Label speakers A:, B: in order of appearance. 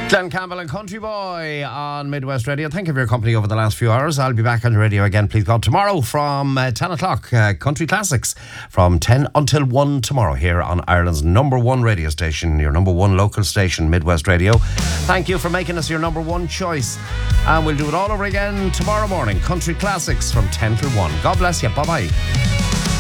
A: Glenn Campbell and Country Boy on Midwest Radio. Thank you for your company over the last few hours. I'll be back on the radio again, please God, tomorrow from 10 o'clock. Country Classics from 10 until 1 tomorrow here on Ireland's number one radio station, your number one local station, Midwest Radio. Thank you for making us your number one choice. And we'll do it all over again tomorrow morning. Country Classics from 10 till 1. God bless you. Bye-bye.